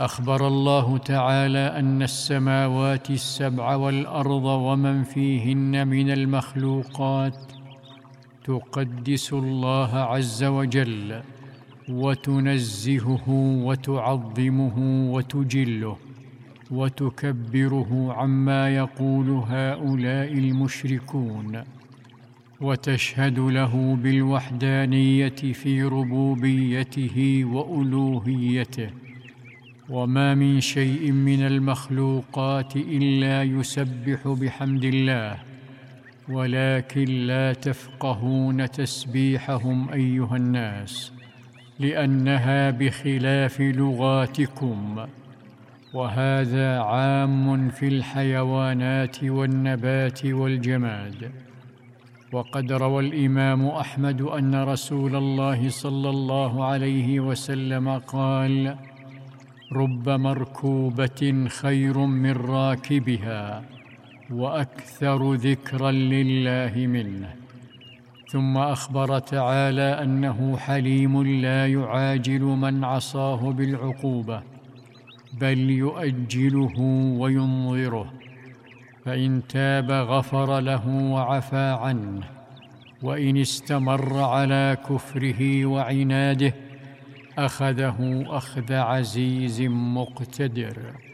أخبر الله تعالى أن السماوات السبع والأرض ومن فيهن من المخلوقات تقدس الله عز وجل وتنزهه وتعظمه وتجله وتكبره عما يقول هؤلاء المشركون، وتشهد له بالوحدانية في ربوبيته وألوهيته. وما من شيء من المخلوقات إلا يسبح بحمد الله، ولكن لا تفقهون تسبيحهم أيها الناس، لأنها بخلاف لغاتكم، وهذا عام في الحيوانات والنبات والجماد. وقد روى الإمام أحمد أن رسول الله صلى الله عليه وسلم قال: رب مركوبة خير من راكبها، وأكثر ذكرا لله منه. ثم أخبر تعالى أنه حليم لا يعاجل من عصاه بالعقوبة، بل يؤجله وينظره، فإن تاب غفر له وعفى عنه، وإن استمر على كفره وعناده أخذه أخذ عزيز مقتدر.